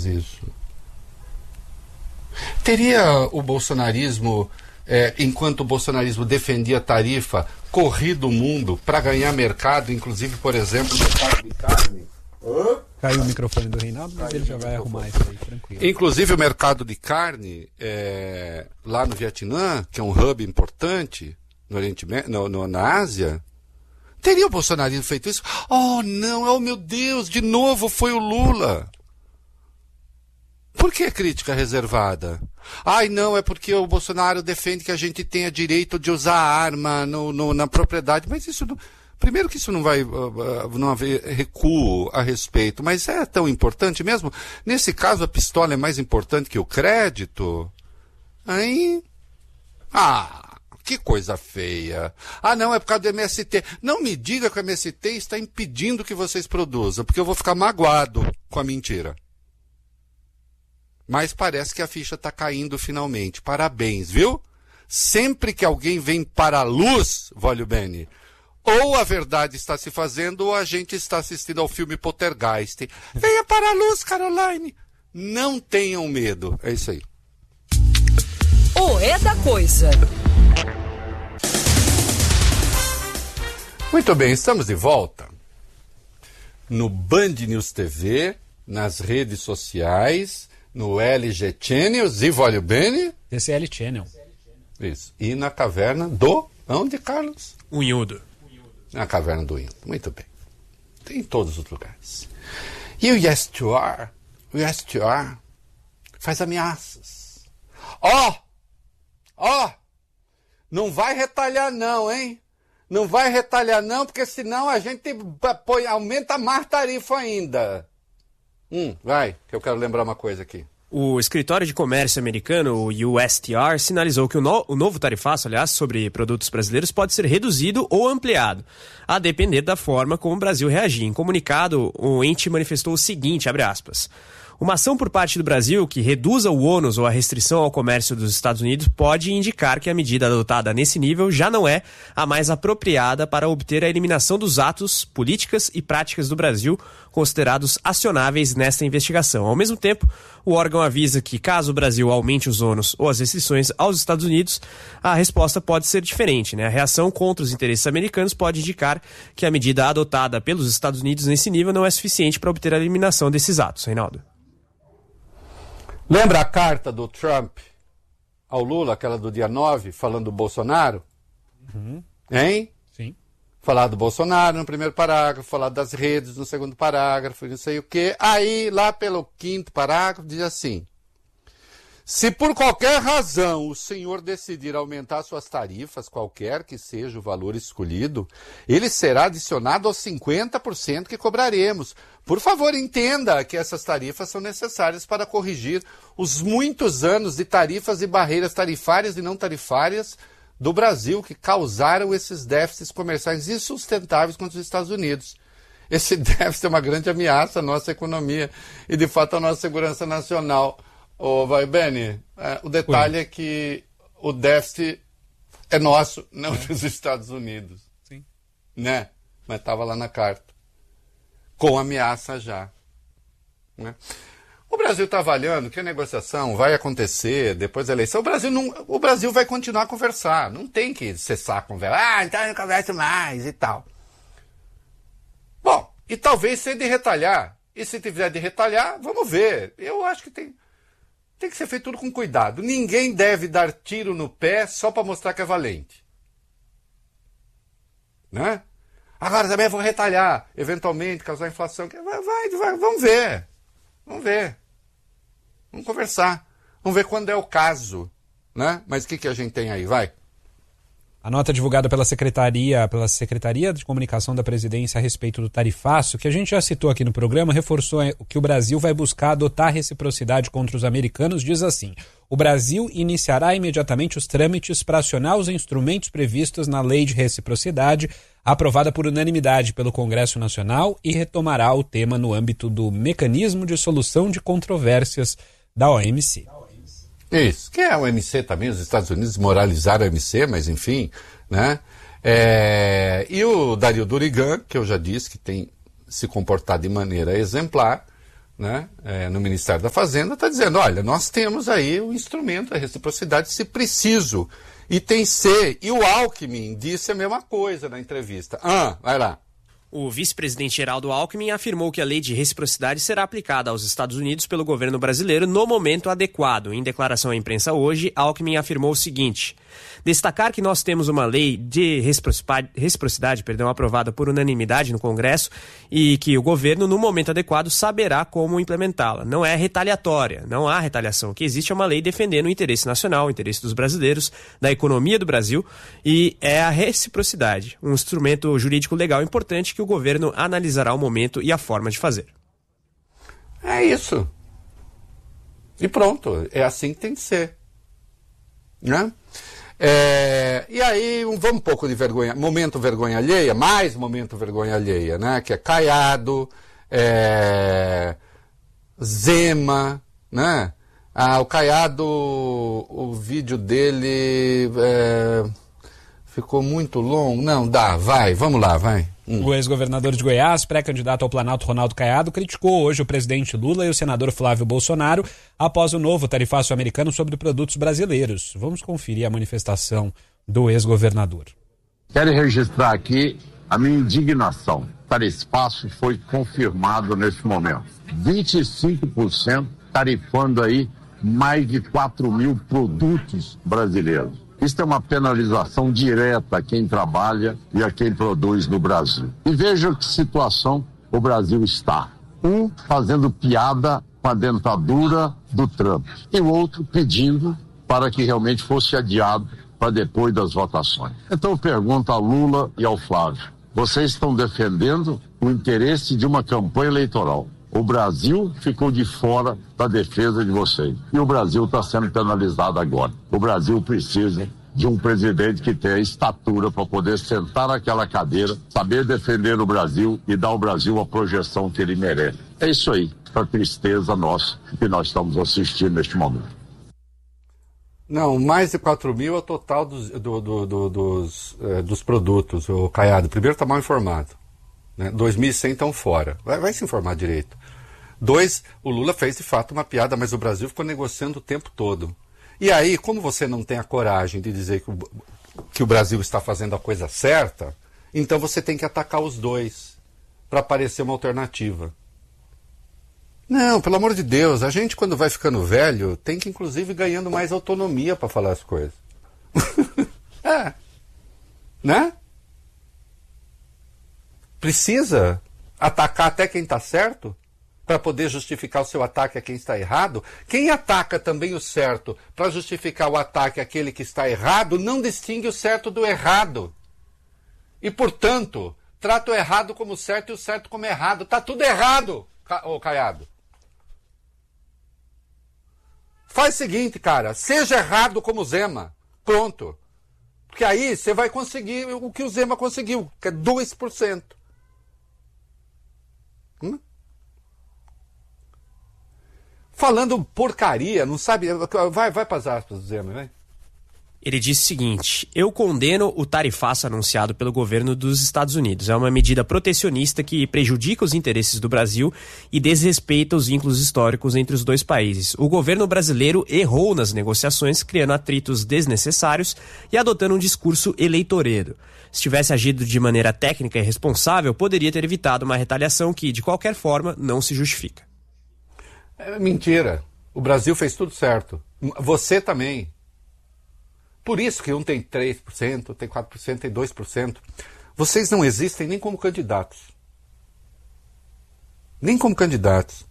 fez isso? Teria o bolsonarismo, enquanto o bolsonarismo defendia a tarifa, corrido o mundo para ganhar mercado, inclusive, por exemplo, no mercado de carne? Caiu o microfone do Reinaldo, mas ele já vai arrumar isso aí, tranquilo. Inclusive o mercado de carne, lá no Vietnã, que é um hub importante, no Oriente Médio, na Ásia, teria o bolsonarismo feito isso? Oh, não, oh meu Deus, de novo foi o Lula. Por que crítica reservada? Ai, não, é porque o Bolsonaro defende que a gente tenha direito de usar arma na propriedade. Mas isso não... Primeiro que isso não vai não haver recuo a respeito, mas é tão importante mesmo? Nesse caso, a pistola é mais importante que o crédito? Aí... que coisa feia. Não, é por causa do MST. Não me diga que o MST está impedindo que vocês produzam, porque eu vou ficar magoado com a mentira. Mas parece que a ficha está caindo finalmente. Parabéns, viu? Sempre que alguém vem para a luz, Vólio Bene, ou a verdade está se fazendo, ou a gente está assistindo ao filme Poltergeist. Venha para a luz, Caroline. Não tenham medo. É isso aí. O É da Coisa. Muito bem, estamos de volta no Band News TV, nas redes sociais, no LG Channels e Vólio Bene. DCL Channel. Isso. E na caverna do... Onde, Carlos? Unhudo. Na caverna do Unhudo. Muito bem. Tem em todos os lugares. E o Yes to Are faz ameaças. Não vai retalhar não, hein? Não vai retalhar não, porque senão a gente aumenta mais tarifa ainda. Vai, que eu quero lembrar uma coisa aqui. O escritório de comércio americano, o USTR, sinalizou que o novo tarifaço, aliás, sobre produtos brasileiros pode ser reduzido ou ampliado, a depender da forma como o Brasil reagir. Em comunicado, o ente manifestou o seguinte, abre aspas, uma ação por parte do Brasil que reduza o ônus ou a restrição ao comércio dos Estados Unidos pode indicar que a medida adotada nesse nível já não é a mais apropriada para obter a eliminação dos atos, políticas e práticas do Brasil considerados acionáveis nesta investigação. Ao mesmo tempo, o órgão avisa que, caso o Brasil aumente os ônus ou as restrições aos Estados Unidos, a resposta pode ser diferente, né? A reação contra os interesses americanos pode indicar que a medida adotada pelos Estados Unidos nesse nível não é suficiente para obter a eliminação desses atos. Reinaldo. Lembra a carta do Trump ao Lula, aquela do dia 9, falando do Bolsonaro? Hein? Sim. Falar do Bolsonaro no primeiro parágrafo, falar das redes no segundo parágrafo, não sei o quê. Aí, lá pelo quinto parágrafo, diz assim: se por qualquer razão o senhor decidir aumentar suas tarifas, qualquer que seja o valor escolhido, ele será adicionado aos 50% que cobraremos. Por favor, entenda que essas tarifas são necessárias para corrigir os muitos anos de tarifas e barreiras tarifárias e não tarifárias do Brasil que causaram esses déficits comerciais insustentáveis contra os Estados Unidos. Esse déficit é uma grande ameaça à nossa economia e, de fato, à nossa segurança nacional. Vai, Beni, o detalhe é que o déficit é nosso, não dos Estados Unidos. Sim. Né? Mas estava lá na carta. Com ameaça já. Né? O Brasil está avaliando que a negociação vai acontecer depois da eleição. O Brasil vai continuar a conversar. Não tem que cessar a conversa. Então eu não converso mais e tal. Bom, e talvez se de retalhar. E se tiver de retalhar, vamos ver. Eu acho que tem que ser feito tudo com cuidado. Ninguém deve dar tiro no pé só para mostrar que é valente. Né? Agora também vou retalhar, eventualmente causar inflação. Vai, vamos ver. Vamos conversar. Vamos ver quando é o caso. Né? Mas o que a gente tem aí? Vai. A nota divulgada pela Secretaria de Comunicação da Presidência a respeito do tarifaço, que a gente já citou aqui no programa, reforçou que o Brasil vai buscar adotar reciprocidade contra os americanos, diz assim: o Brasil iniciará imediatamente os trâmites para acionar os instrumentos previstos na Lei de Reciprocidade, aprovada por unanimidade pelo Congresso Nacional, e retomará o tema no âmbito do Mecanismo de Solução de Controvérsias da OMC. Isso, que é a OMC também, os Estados Unidos desmoralizaram a OMC, mas enfim, né? E o Dario Durigan, que eu já disse que tem se comportado de maneira exemplar, né, no Ministério da Fazenda, está dizendo, olha, nós temos aí o instrumento da reciprocidade se preciso. Item C. E o Alckmin disse a mesma coisa na entrevista. Vai lá. O vice-presidente Geraldo Alckmin afirmou que a lei de reciprocidade será aplicada aos Estados Unidos pelo governo brasileiro no momento adequado. Em declaração à imprensa hoje, Alckmin afirmou o seguinte: destacar que nós temos uma lei de reciprocidade, aprovada por unanimidade no Congresso e que o governo, no momento adequado, saberá como implementá-la. Não é retaliatória, não há retaliação. O que existe é uma lei defendendo o interesse nacional, o interesse dos brasileiros, da economia do Brasil, e é a reciprocidade, um instrumento jurídico legal importante que o governo analisará o momento e a forma de fazer. É isso. E pronto, é assim que tem que ser. Né? E aí, vamos um pouco de vergonha, momento vergonha alheia, mais momento vergonha alheia, né? Que é Caiado, Zema, né? O Caiado, o vídeo dele ficou muito longo. Não, vamos lá, vai. O ex-governador de Goiás, pré-candidato ao Planalto Ronaldo Caiado, criticou hoje o presidente Lula e o senador Flávio Bolsonaro após o novo tarifaço americano sobre produtos brasileiros. Vamos conferir a manifestação do ex-governador. Quero registrar aqui a minha indignação. O tarifaço foi confirmado nesse momento. 25% tarifando aí mais de 4 mil produtos brasileiros. Isso é uma penalização direta a quem trabalha e a quem produz no Brasil. E veja que situação o Brasil está. Um fazendo piada com a dentadura do Trump e o outro pedindo para que realmente fosse adiado para depois das votações. Então eu pergunto a Lula e ao Flávio, vocês estão defendendo o interesse de uma campanha eleitoral. O Brasil ficou de fora da defesa de vocês. E o Brasil está sendo penalizado agora. O Brasil precisa de um presidente que tenha estatura para poder sentar naquela cadeira, saber defender o Brasil e dar ao Brasil a projeção que ele merece. É isso aí, a tristeza nossa que nós estamos assistindo neste momento. Não, mais de 4 mil é o total dos produtos, o Caiado. Primeiro, está mal informado. Né? 2.100 estão fora. Vai se informar direito. 2, o Lula fez de fato uma piada, mas o Brasil ficou negociando o tempo todo. E aí, como você não tem a coragem de dizer que o Brasil está fazendo a coisa certa, então você tem que atacar os dois para aparecer uma alternativa. Não, pelo amor de Deus, a gente quando vai ficando velho tem que inclusive ganhando mais autonomia para falar as coisas. Né? Precisa atacar até quem está certo para poder justificar o seu ataque a quem está errado. Quem ataca também o certo para justificar o ataque àquele que está errado não distingue o certo do errado. E, portanto, trata o errado como certo e o certo como errado. Está tudo errado, ô Caiado. Faz o seguinte, cara, seja errado como Zema. Pronto. Porque aí você vai conseguir o que o Zema conseguiu, que é 2%. Falando porcaria, não sabe... Vai para as aspas, Zema, vai. Ele disse o seguinte: eu condeno o tarifaço anunciado pelo governo dos Estados Unidos. É uma medida protecionista que prejudica os interesses do Brasil e desrespeita os vínculos históricos entre os dois países. O governo brasileiro errou nas negociações, criando atritos desnecessários e adotando um discurso eleitoreiro. Se tivesse agido de maneira técnica e responsável, poderia ter evitado uma retaliação que, de qualquer forma, não se justifica. É mentira. O Brasil fez tudo certo. Você também. Por isso que um tem 3%, tem 4%, tem 2%. Vocês não existem nem como candidatos. Nem como candidatos.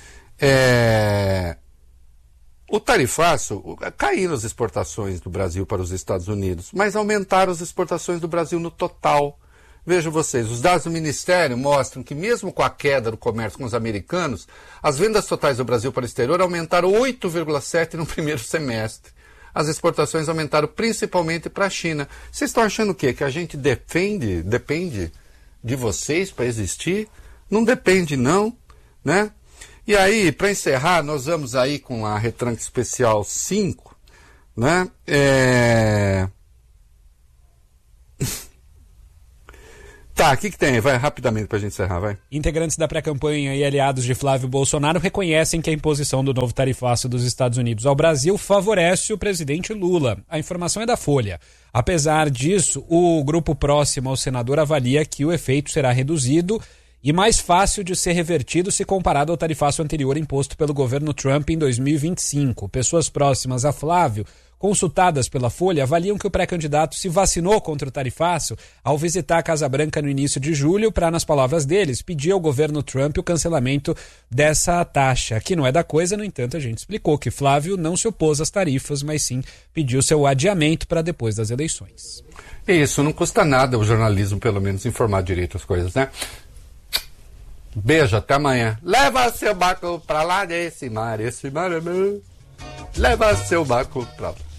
O tarifaço caiu as exportações do Brasil para os Estados Unidos, mas aumentaram as exportações do Brasil no total. Vejam vocês, os dados do Ministério mostram que mesmo com a queda do comércio com os americanos, as vendas totais do Brasil para o exterior aumentaram 8,7% no primeiro semestre. As exportações aumentaram principalmente para a China. Vocês estão achando o quê? Que a gente depende de vocês para existir? Não depende não, né? E aí, para encerrar, nós vamos aí com a Retranca Especial 5, né? Tá, o que tem? Vai rapidamente pra gente encerrar, vai. Integrantes da pré-campanha e aliados de Flávio Bolsonaro reconhecem que a imposição do novo tarifaço dos Estados Unidos ao Brasil favorece o presidente Lula. A informação é da Folha. Apesar disso, o grupo próximo ao senador avalia que o efeito será reduzido e mais fácil de ser revertido se comparado ao tarifaço anterior imposto pelo governo Trump em 2025. Pessoas próximas a Flávio, consultadas pela Folha, avaliam que o pré-candidato se vacinou contra o tarifaço ao visitar a Casa Branca no início de julho para, nas palavras deles, pedir ao governo Trump o cancelamento dessa taxa. Que não é da coisa, no entanto, a gente explicou que Flávio não se opôs às tarifas, mas sim pediu seu adiamento para depois das eleições. Isso, não custa nada o jornalismo, pelo menos, informar direito as coisas, né? Beijo, até amanhã. Leva seu barco pra lá desse mar, esse mar é meu. Leva seu barco pra lá.